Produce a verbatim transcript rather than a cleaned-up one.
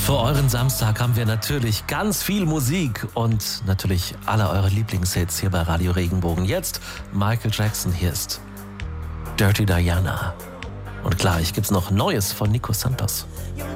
Für euren Samstag haben wir natürlich ganz viel Musik und natürlich alle eure Lieblingshits hier bei Radio Regenbogen. Jetzt Michael Jackson, hier ist Dirty Diana. Und klar, ich gibt's noch Neues von Nico Santos.